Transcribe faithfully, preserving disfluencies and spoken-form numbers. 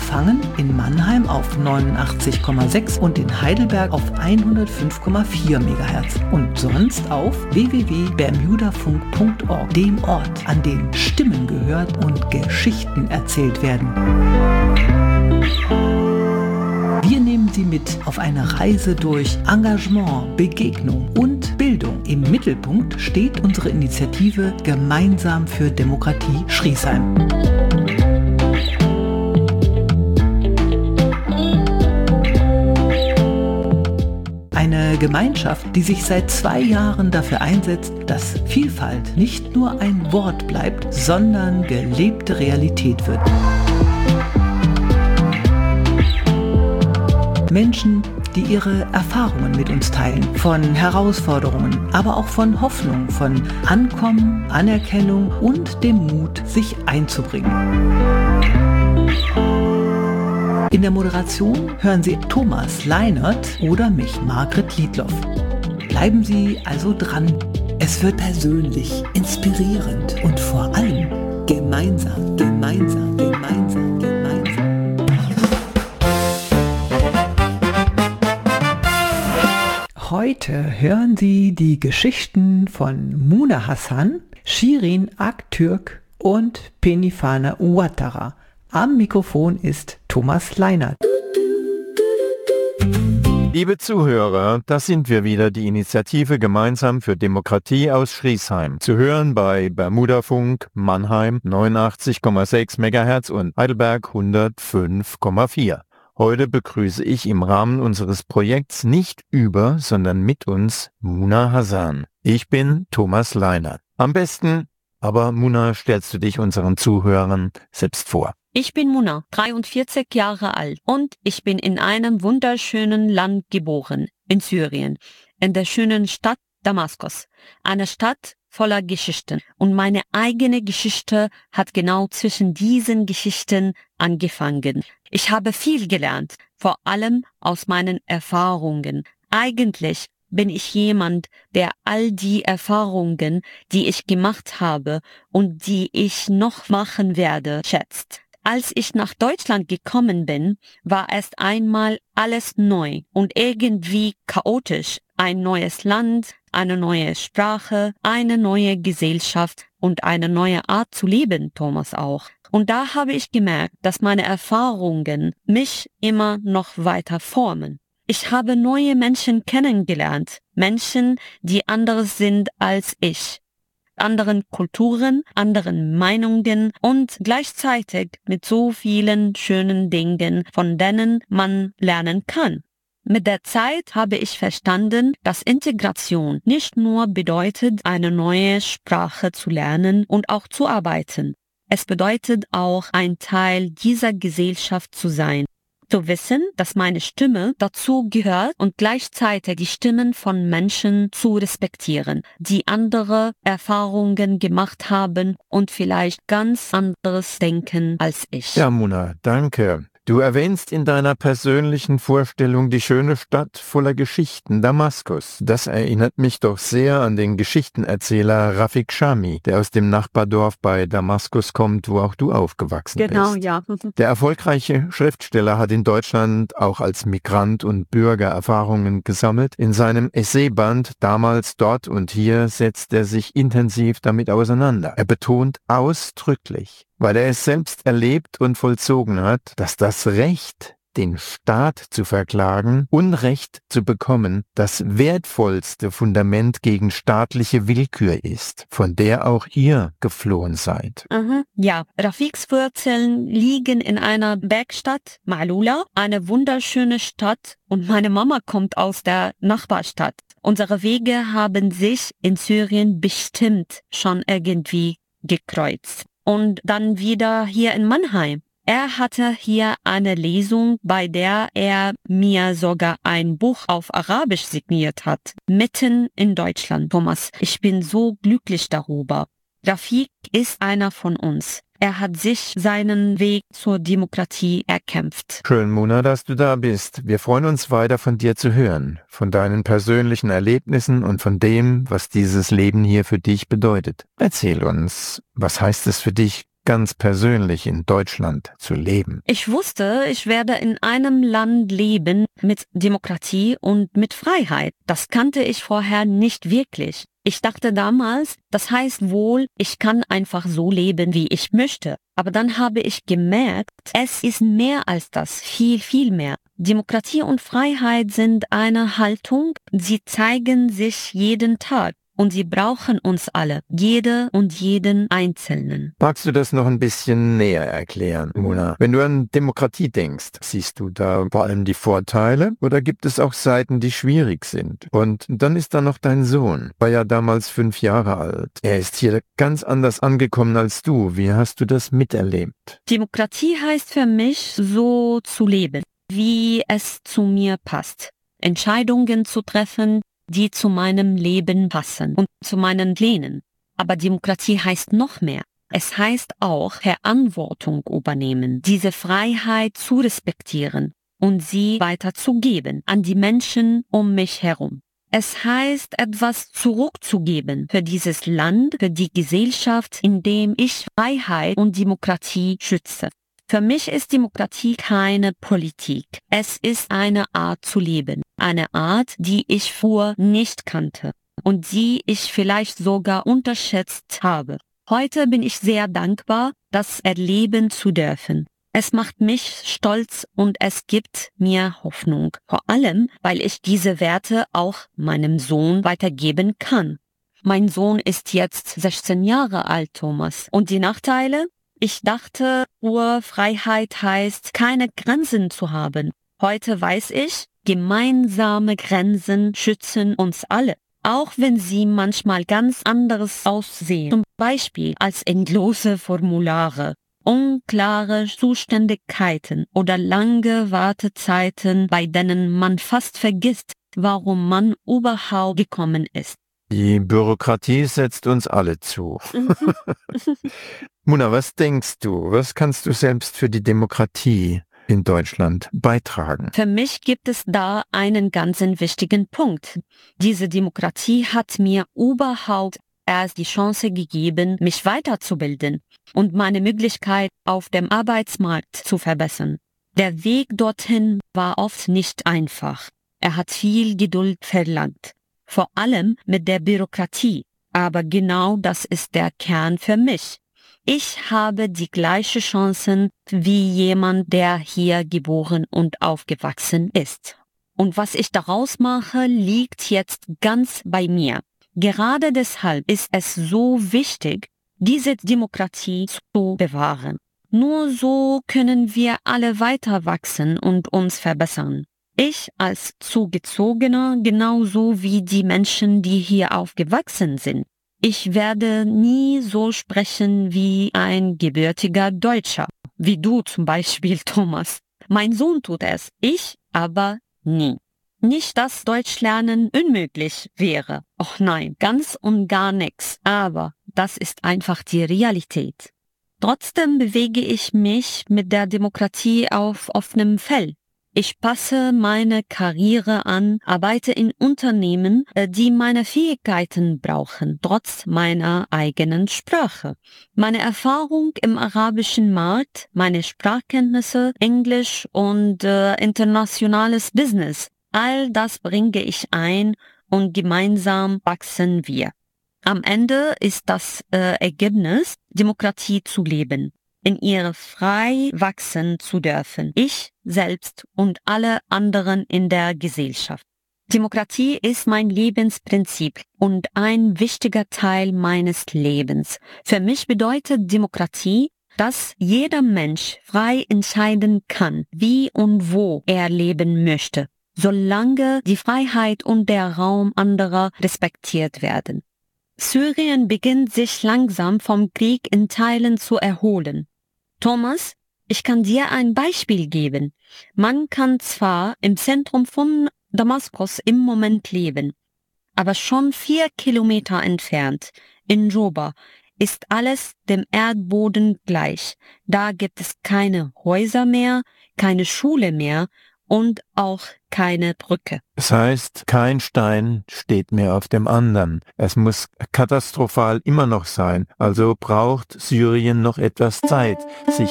empfangen in Mannheim auf neunundachtzig Komma sechs und in Heidelberg auf hundertfünf Komma vier Megahertz und sonst auf w w w punkt bermudafunk punkt org, dem Ort, an dem Stimmen gehört und Geschichten erzählt werden. Wir nehmen Sie mit auf eine Reise durch Engagement, Begegnung und Bildung. Im Mittelpunkt steht unsere Initiative Gemeinsam für Demokratie Schriesheim. Eine Gemeinschaft, die sich seit zwei Jahren dafür einsetzt, dass Vielfalt nicht nur ein Wort bleibt, sondern gelebte Realität wird. Menschen, die ihre Erfahrungen mit uns teilen, von Herausforderungen, aber auch von Hoffnung, von Ankommen, Anerkennung und dem Mut, sich einzubringen. In der Moderation hören Sie Thomas Leinert oder mich, Margret Liedloff. Bleiben Sie also dran. Es wird persönlich, inspirierend und vor allem gemeinsam, gemeinsam, gemeinsam, gemeinsam. Heute hören Sie die Geschichten von Muna Hassan, Shirin Aktürk und Penifana Ouattara. Am Mikrofon ist Thomas Leinert. Liebe Zuhörer, das sind wir wieder, die Initiative Gemeinsam für Demokratie aus Schriesheim. Zu hören bei Bermudafunk Mannheim neunundachtzig Komma sechs Megahertz und Heidelberg hundertfünf Komma vier. Heute begrüße ich im Rahmen unseres Projekts nicht über, sondern mit uns Muna Hassan. Ich bin Thomas Leinert. Am besten, aber Muna, stellst du dich unseren Zuhörern selbst vor. Ich bin Muna, dreiundvierzig Jahre alt und ich bin in einem wunderschönen Land geboren, in Syrien, in der schönen Stadt Damaskus, eine Stadt voller Geschichten. Und meine eigene Geschichte hat genau zwischen diesen Geschichten angefangen. Ich habe viel gelernt, vor allem aus meinen Erfahrungen. Eigentlich bin ich jemand, der all die Erfahrungen, die ich gemacht habe und die ich noch machen werde, schätzt. Als ich nach Deutschland gekommen bin, war erst einmal alles neu und irgendwie chaotisch. Ein neues Land, eine neue Sprache, eine neue Gesellschaft und eine neue Art zu leben, Thomas auch. Und da habe ich gemerkt, dass meine Erfahrungen mich immer noch weiter formen. Ich habe neue Menschen kennengelernt, Menschen, die anders sind als ich. Anderen Kulturen, anderen Meinungen und gleichzeitig mit so vielen schönen Dingen, von denen man lernen kann. Mit der Zeit habe ich verstanden, dass Integration nicht nur bedeutet, eine neue Sprache zu lernen und auch zu arbeiten. Es bedeutet auch, ein Teil dieser Gesellschaft zu sein. Zu wissen, dass meine Stimme dazu gehört und gleichzeitig die Stimmen von Menschen zu respektieren, die andere Erfahrungen gemacht haben und vielleicht ganz anderes denken als ich. Ja, Muna, danke. Du erwähnst in deiner persönlichen Vorstellung die schöne Stadt voller Geschichten, Damaskus. Das erinnert mich doch sehr an den Geschichtenerzähler Rafik Shami, der aus dem Nachbardorf bei Damaskus kommt, wo auch du aufgewachsen genau, bist. Genau, ja. Der erfolgreiche Schriftsteller hat in Deutschland auch als Migrant und Bürger Erfahrungen gesammelt. In seinem Essayband Damals, dort und hier setzt er sich intensiv damit auseinander. Er betont ausdrücklich, weil er es selbst erlebt und vollzogen hat, dass das Recht, den Staat zu verklagen, Unrecht zu bekommen, das wertvollste Fundament gegen staatliche Willkür ist, von der auch ihr geflohen seid. Mhm. Ja, Rafiks Wurzeln liegen in einer Bergstadt, Ma'lula, eine wunderschöne Stadt, und meine Mama kommt aus der Nachbarstadt. Unsere Wege haben sich in Syrien bestimmt schon irgendwie gekreuzt. Und dann wieder hier in Mannheim. Er hatte hier eine Lesung, bei der er mir sogar ein Buch auf Arabisch signiert hat. Mitten in Deutschland, Thomas. Ich bin so glücklich darüber. Rafik ist einer von uns. Er hat sich seinen Weg zur Demokratie erkämpft. Schön, Muna, dass du da bist. Wir freuen uns weiter von dir zu hören, von deinen persönlichen Erlebnissen und von dem, was dieses Leben hier für dich bedeutet. Erzähl uns, was heißt es für dich, ganz persönlich in Deutschland zu leben? Ich wusste, ich werde in einem Land leben mit Demokratie und mit Freiheit. Das kannte ich vorher nicht wirklich. Ich dachte damals, das heißt wohl, ich kann einfach so leben, wie ich möchte. Aber dann habe ich gemerkt, es ist mehr als das, viel, viel mehr. Demokratie und Freiheit sind eine Haltung, sie zeigen sich jeden Tag. Und sie brauchen uns alle, jede und jeden Einzelnen. Magst du das noch ein bisschen näher erklären, Mona? Wenn du an Demokratie denkst, siehst du da vor allem die Vorteile oder gibt es auch Seiten, die schwierig sind? Und dann ist da noch dein Sohn, war ja damals fünf Jahre alt. Er ist hier ganz anders angekommen als du. Wie hast du das miterlebt? Demokratie heißt für mich, so zu leben, wie es zu mir passt. Entscheidungen zu treffen, die zu meinem Leben passen und zu meinen Plänen. Aber Demokratie heißt noch mehr. Es heißt auch Verantwortung übernehmen, diese Freiheit zu respektieren und sie weiterzugeben an die Menschen um mich herum. Es heißt, etwas zurückzugeben für dieses Land, für die Gesellschaft, in dem ich Freiheit und Demokratie schütze. Für mich ist Demokratie keine Politik. Es ist eine Art zu leben. Eine Art, die ich vorher nicht kannte und die ich vielleicht sogar unterschätzt habe. Heute bin ich sehr dankbar, das erleben zu dürfen. Es macht mich stolz und es gibt mir Hoffnung. Vor allem, weil ich diese Werte auch meinem Sohn weitergeben kann. Mein Sohn ist jetzt sechzehn Jahre alt, Thomas. Und die Nachteile? Ich dachte, pure Freiheit heißt, keine Grenzen zu haben. Heute weiß ich, gemeinsame Grenzen schützen uns alle, auch wenn sie manchmal ganz anders aussehen. Zum Beispiel als endlose Formulare, unklare Zuständigkeiten oder lange Wartezeiten, bei denen man fast vergisst, warum man überhaupt gekommen ist. Die Bürokratie setzt uns alle zu. Mona, was denkst du? Was kannst du selbst für die Demokratie in Deutschland beitragen? Für mich gibt es da einen ganz wichtigen Punkt. Diese Demokratie hat mir überhaupt erst die Chance gegeben, mich weiterzubilden und meine Möglichkeit auf dem Arbeitsmarkt zu verbessern. Der Weg dorthin war oft nicht einfach. Er hat viel Geduld verlangt. Vor allem mit der Bürokratie. Aber genau das ist der Kern für mich. Ich habe die gleichen Chancen wie jemand, der hier geboren und aufgewachsen ist. Und was ich daraus mache, liegt jetzt ganz bei mir. Gerade deshalb ist es so wichtig, diese Demokratie zu bewahren. Nur so können wir alle weiter wachsen und uns verbessern. Ich als Zugezogener genauso wie die Menschen, die hier aufgewachsen sind. Ich werde nie so sprechen wie ein gebürtiger Deutscher, wie du zum Beispiel, Thomas. Mein Sohn tut es, ich aber nie. Nicht, dass Deutschlernen unmöglich wäre. Och nein, ganz und gar nichts. Aber das ist einfach die Realität. Trotzdem bewege ich mich mit der Demokratie auf offenem Feld. Ich passe meine Karriere an, arbeite in Unternehmen, die meine Fähigkeiten brauchen, trotz meiner eigenen Sprache. Meine Erfahrung im arabischen Markt, meine Sprachkenntnisse, Englisch und äh, internationales Business, all das bringe ich ein und gemeinsam wachsen wir. Am Ende ist das äh, Ergebnis, Demokratie zu leben, in ihr frei wachsen zu dürfen, ich selbst und alle anderen in der Gesellschaft. Demokratie ist mein Lebensprinzip und ein wichtiger Teil meines Lebens. Für mich bedeutet Demokratie, dass jeder Mensch frei entscheiden kann, wie und wo er leben möchte, solange die Freiheit und der Raum anderer respektiert werden. Syrien beginnt sich langsam vom Krieg in Teilen zu erholen. Thomas, ich kann dir ein Beispiel geben. Man kann zwar im Zentrum von Damaskus im Moment leben, aber schon vier Kilometer entfernt, in Joba, ist alles dem Erdboden gleich. Da gibt es keine Häuser mehr, keine Schule mehr und auch keine Brücke. Das heißt, kein Stein steht mehr auf dem anderen. Es muss katastrophal immer noch sein. Also braucht Syrien noch etwas Zeit, sich